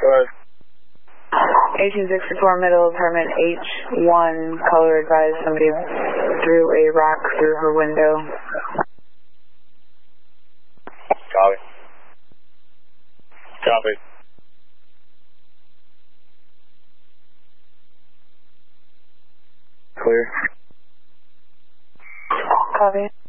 Go ahead. 1864 middle apartment H1, caller advised somebody threw a rock through her window. Copy. Copy. Clear. Copy.